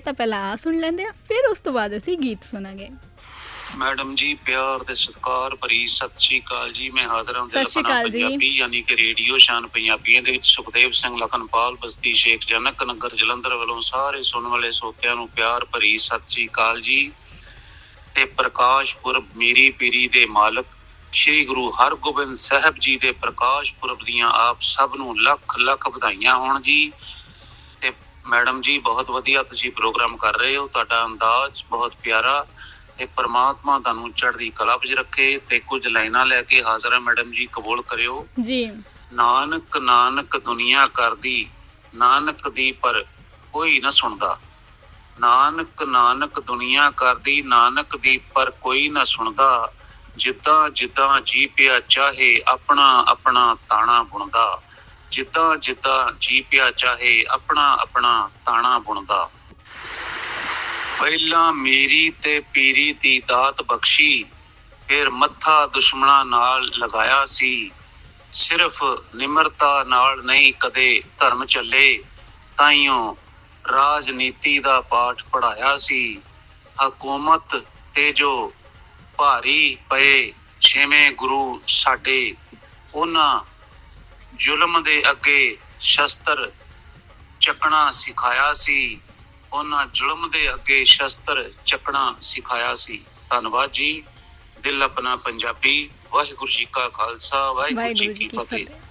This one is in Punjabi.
ਤਾਂ ਪਹਿਲਾਂ ਆ ਸੁਣ ਲੈਂਦੇ ਆ, ਫਿਰ ਉਸ ਤੋਂ ਬਾਅਦ ਅਸੀਂ ਗੀਤ ਸੁਣਾਂਗੇ। मैडम जी प्यार ते सत्कार भरी सत श्री अकाल जी। मैं हाजिर हूं सत श्री दिलपना अकाल जी। पंजाबी यानी कि रेडियो शान पंजाबियों दे विच सुखदेव सिंह लखनपाल बस्ती शेख जनक नगर जलंधर वालों सारे सुनने वाले श्रोतियां नूं प्यार भरी सत श्री अकाल जी। ते प्रकाश पुरब मेरी पीरी दे मालक श्री गुरु हरगोबिंद साहब जी दे प्रकाश पुरब दियां आप सब नूं लख लख ਵਧਾਈਆਂ ਹੋਣ जी। ते मैडम जी बहुत वधिया तुसीं प्रोग्राम कर रहे हो, तुहाडा अंदाज बहुत प्यारा ਤੇ परमात्मा ਤੁਹਾਨੂੰ ਚੜ੍ਹਦੀ ਕਲਾ ਵਿੱਚ ਰੱਖੇ। ਤੇ ਕੁਝ ਲਾਈਨਾਂ ਲੈ ਕੇ ਹਾਜ਼ਰ ਹਾਂ ਮੈਡਮ ਜੀ, ਕਬੂਲ ਕਰਿਓ ਜੀ। ਨਾਨਕ ਨਾਨਕ ਦੁਨੀਆ ਕਰਦੀ ਨਾਨਕ ਦੀ ਪਰ ਕੋਈ ਨਾ ਸੁਣਦਾ। ਨਾਨਕ ਨਾਨਕ ਦੁਨੀਆ ਕਰਦੀ ਨਾਨਕ ਦੀ ਪਰ ਕੋਈ ਨਾ ਸੁਣਦਾ। ਜਿੱਦਾਂ ਜਿੱਦਾਂ ਜੀ ਪਿਆ ਚਾਹੇ ਆਪਣਾ ਆਪਣਾ ਤਾਣਾ ਬੁਣਦਾ। ਜਿੱਦਾਂ ਜਿੱਦਾਂ ਜੀ ਪਿਆ ਚਾਹੇ ਆਪਣਾ ਆਪਣਾ ਤਾਣਾ ਬੁਣਦਾ। ਪਹਿਲਾਂ ਮੇਰੀ ਤੇ ਪੀਰੀ ਦੀ ਦਾਤ ਬਖਸ਼ੀ, ਫਿਰ ਮੱਥਾ ਦੁਸ਼ਮਣਾਂ ਨਾਲ ਲਗਾਇਆ ਸੀ। ਸਿਰਫ ਨਿਮਰਤਾ ਨਾਲ ਨਹੀਂ ਕਦੇ ਧਰਮ ਚੱਲੇ, ਤਾਈਓ ਰਾਜਨੀਤੀ ਦਾ ਪਾਠ ਪੜ੍ਹਾਇਆ ਸੀ। ਹਕੂਮਤ ਤੇ ਜੋ ਭਾਰੀ ਪਏ ਛੇਵੇਂ ਗੁਰੂ ਸਾਡੇ, ਉਹਨਾਂ ਜ਼ੁਲਮ ਦੇ ਅੱਗੇ ਸ਼ਸਤਰ ਚੱਕਣਾ ਸਿਖਾਇਆ ਸੀ। ਉਹਨਾਂ ਜ਼ੁਲਮ ਦੇ ਅੱਗੇ ਸ਼ਸਤਰ ਚੱਕਣਾ ਸਿਖਾਇਆ ਸੀ। ਧੰਨਵਾਦ ਜੀ। ਦਿਲ ਆਪਣਾ ਪੰਜਾਬੀ। ਵਾਹਿਗੁਰੂ ਜੀ ਕਾ ਖਾਲਸਾ, ਵਾਹਿਗੁਰੂ ਜੀ ਕੀ ਫਤਿਹ।